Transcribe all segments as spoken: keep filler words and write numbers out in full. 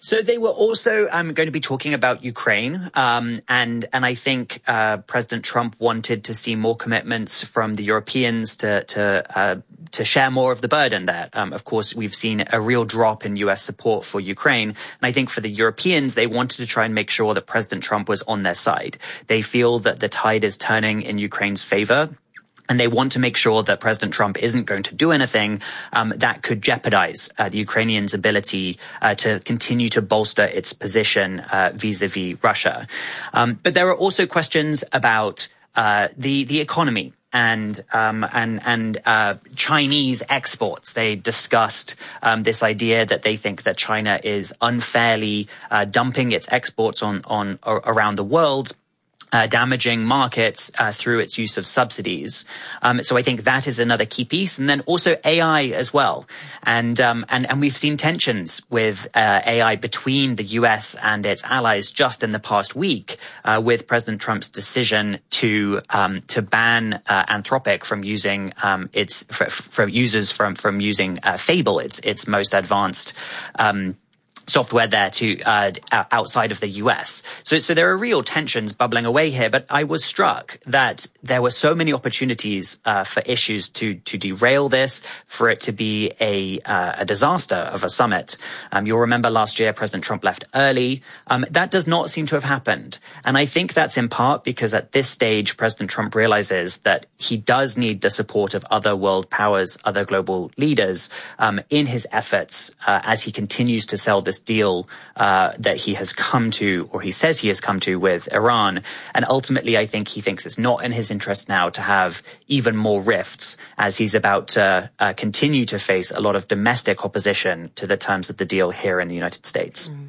So they were also um, going to be talking about Ukraine, um, and and I think uh, President Trump wanted to see more commitments from the Europeans to to uh, to share more of the burden there. Um, of course, we've seen a real drop in U S support for Ukraine, and I think for the Europeans, they wanted to try and make sure that President Trump was on their side. They feel that the tide is turning in Ukraine's favor. And they want to make sure that President Trump isn't going to do anything um, that could jeopardize uh, the Ukrainians' ability uh, to continue to bolster its position uh, vis-a-vis Russia. Um, but there are also questions about uh, the the economy and um, and and uh, Chinese exports. They discussed um, this idea that they think that China is unfairly uh, dumping its exports on on or around the world. Uh, damaging markets uh, through its use of subsidies. Um, so I think that is another key piece. And then also A I as well. And um, and, and we've seen tensions with uh, A I between the U S and its allies just in the past week uh, with President Trump's decision to um, to ban uh, Anthropic from using um, its for, for users from from using uh, Fable, its its most advanced um software there to uh outside of the U S. So so there are real tensions bubbling away here, but I was struck that there were so many opportunities uh for issues to to derail this, for it to be a uh, a disaster of a summit. Um you'll remember last year President Trump left early. Um that does not seem to have happened. And I think that's in part because at this stage President Trump realizes that he does need the support of other world powers, other global leaders um in his efforts uh, as he continues to sell this deal uh, that he has come to, or he says he has come to, with Iran. And ultimately, I think he thinks it's not in his interest now to have even more rifts as he's about to uh, continue to face a lot of domestic opposition to the terms of the deal here in the United States. Mm.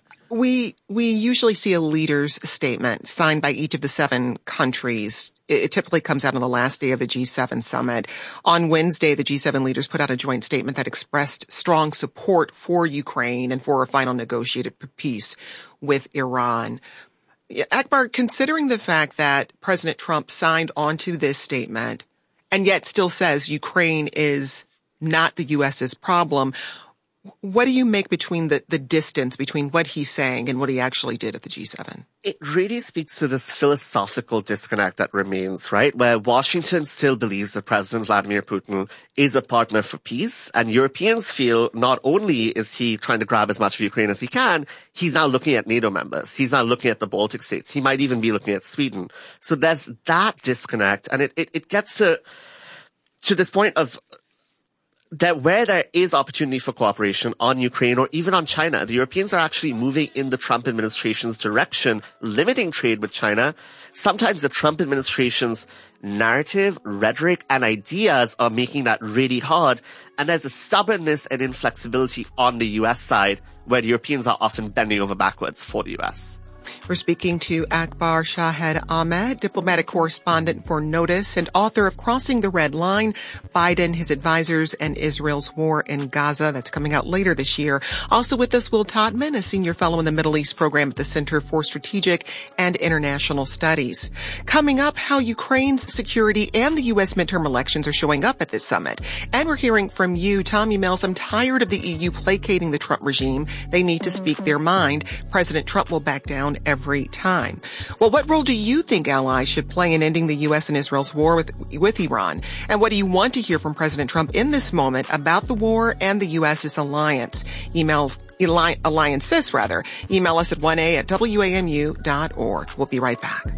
We we usually see a leader's statement signed by each of the seven countries. It typically comes out on the last day of the G seven summit. On Wednesday, the G seven leaders put out a joint statement that expressed strong support for Ukraine and for a final negotiated peace with Iran. Akbar, considering the fact that President Trump signed onto this statement and yet still says Ukraine is not the U S's problem, what do you make between the, the distance between what he's saying and what he actually did at the G seven? It really speaks to this philosophical disconnect that remains, right? Where Washington still believes that President Vladimir Putin is a partner for peace, and Europeans feel not only is he trying to grab as much of Ukraine as he can, he's now looking at NATO members. He's now looking at the Baltic states. He might even be looking at Sweden. So there's that disconnect, and it, it, it gets to, to this point of that where there is opportunity for cooperation on Ukraine or even on China, the Europeans are actually moving in the Trump administration's direction, limiting trade with China. Sometimes the Trump administration's narrative, rhetoric, and ideas are making that really hard. And there's a stubbornness and inflexibility on the U S side where the Europeans are often bending over backwards for the U S. We're speaking to Akbar Shahed Ahmed, diplomatic correspondent for Notice and author of Crossing the Red Line, Biden, His Advisors, and Israel's War in Gaza. That's coming out later this year. Also with us, Will Todman, a senior fellow in the Middle East program at the Center for Strategic and International Studies. Coming up, how Ukraine's security and the U S midterm elections are showing up at this summit. And we're hearing from you. Tom emails, I'm tired of the E U placating the Trump regime. They need to speak their mind. President Trump will back down every time. Well, what role do you think allies should play in ending the U S and Israel's war with, with Iran? And what do you want to hear from President Trump in this moment about the war and the U S's alliance? Email Alliances, rather. Email us at one a at W A M U dot org. We'll be right back.